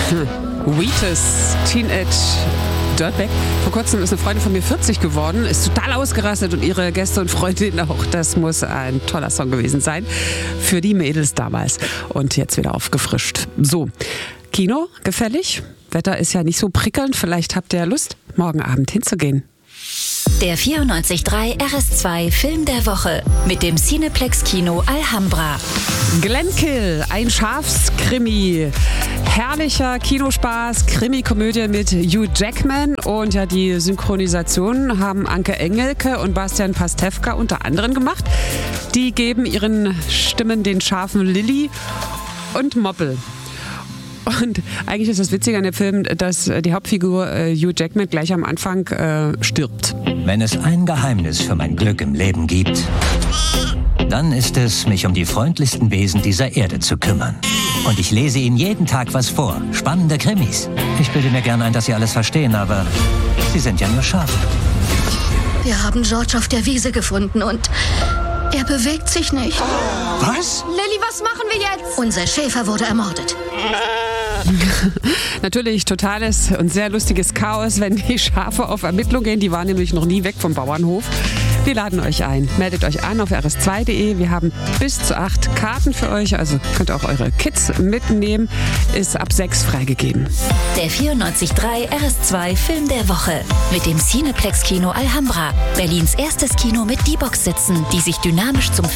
Wheatus, Teenage Dirtbag. Vor kurzem ist eine Freundin von mir 40 geworden, ist total ausgerastet und ihre Gäste und Freundinnen auch. Das muss ein toller Song gewesen sein für die Mädels damals. Und jetzt wieder aufgefrischt. So, Kino, gefällig? Wetter ist ja nicht so prickelnd. Vielleicht habt ihr ja Lust, morgen Abend hinzugehen. Der 94.3 RS2 Film der Woche mit dem Cineplex Kino Alhambra. Glenkill, ein Schafskrimi. Herrlicher Kinospaß, Krimi-Komödie mit Hugh Jackman. Und ja, die Synchronisation haben Anke Engelke und Bastian Pastewka unter anderem gemacht. Die geben ihren Stimmen den Schafen Lilly und Moppel. Und eigentlich ist das Witzige an dem Film, dass die Hauptfigur Hugh Jackman gleich am Anfang stirbt. Wenn es ein Geheimnis für mein Glück im Leben gibt, dann ist es, mich um die freundlichsten Wesen dieser Erde zu kümmern. Und ich lese ihnen jeden Tag was vor. Spannende Krimis. Ich bilde mir gerne ein, dass sie alles verstehen, aber sie sind ja nur Schafe. Wir haben George auf der Wiese gefunden und er bewegt sich nicht. Was? Lilly, was machen wir jetzt? Unser Schäfer wurde ermordet. Natürlich totales und sehr lustiges Chaos, wenn die Schafe auf Ermittlung gehen. Die waren nämlich noch nie weg vom Bauernhof. Wir laden euch ein. Meldet euch an auf rs2.de. Wir haben bis zu 8 Karten für euch. Also könnt ihr auch eure Kids mitnehmen. Ist ab 6 freigegeben. Der 94.3 RS2 Film der Woche mit dem Cineplex Kino Alhambra. Berlins erstes Kino mit D-Box-Sitzen, die sich dynamisch zum